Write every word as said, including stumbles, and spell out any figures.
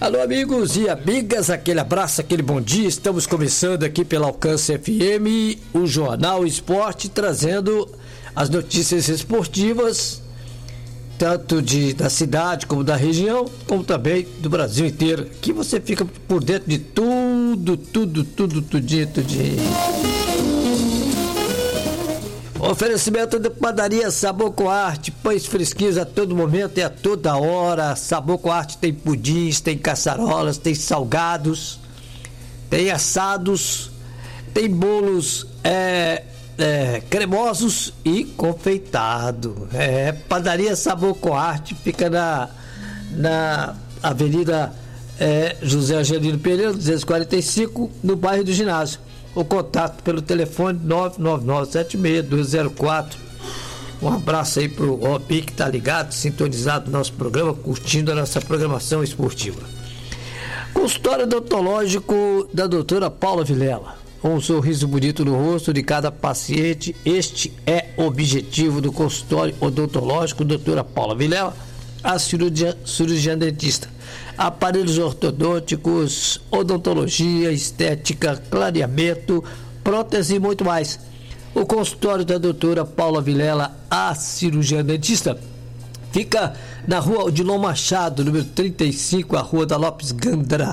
Alô, amigos e amigas, aquele abraço, aquele bom dia. Estamos começando aqui pela Alcance F M, o Jornal Esporte, trazendo as notícias esportivas, tanto de, da cidade como da região, como também do Brasil inteiro. Aqui você fica por dentro de tudo, tudo, tudo, tudinho, tudinho. Oferecimento da padaria Sabor com Arte, pães fresquinhos a todo momento e a toda hora. Sabor com Arte tem pudins, tem caçarolas, tem salgados, tem assados, tem bolos é, é, cremosos e confeitado. É, padaria Sabor com Arte fica na, na Avenida é, José Angelino Pereira, duzentos e quarenta e cinco, no bairro do Ginásio. O contato pelo telefone nove nove nove sete seis dois zero quatro. Um abraço aí pro Opi que tá ligado, sintonizado no nosso programa, curtindo a nossa programação esportiva. Consultório odontológico da doutora Paula Vilela. Um sorriso bonito no rosto de cada paciente. Este é o objetivo do consultório odontológico doutora Paula Vilela, a cirurgia, cirurgiã dentista. Aparelhos ortodônticos, odontologia, estética, clareamento, prótese e muito mais. O consultório da doutora Paula Vilela, a cirurgiã dentista, fica na rua Odilon Machado, número trinta e cinco, a rua da Lopes Gandra,